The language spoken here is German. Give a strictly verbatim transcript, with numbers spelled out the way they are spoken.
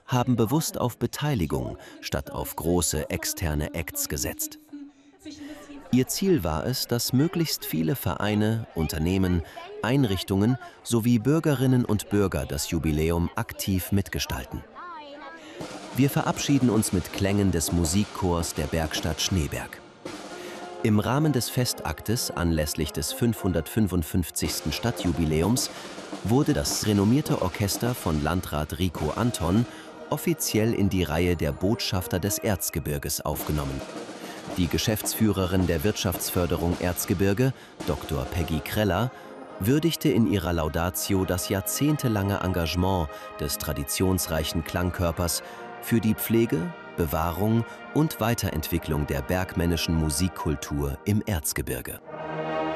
haben bewusst auf Beteiligung statt auf große externe Acts gesetzt. Ihr Ziel war es, dass möglichst viele Vereine, Unternehmen, Einrichtungen sowie Bürgerinnen und Bürger das Jubiläum aktiv mitgestalten. Wir verabschieden uns mit Klängen des Musikchors der Bergstadt Schneeberg. Im Rahmen des Festaktes anlässlich des fünfhundertfünfundfünfzigsten Stadtjubiläums wurde das renommierte Orchester von Landrat Rico Anton offiziell in die Reihe der Botschafter des Erzgebirges aufgenommen. Die Geschäftsführerin der Wirtschaftsförderung Erzgebirge, Doktor Peggy Kreller, würdigte in ihrer Laudatio das jahrzehntelange Engagement des traditionsreichen Klangkörpers für die Pflege, Bewahrung und Weiterentwicklung der bergmännischen Musikkultur im Erzgebirge.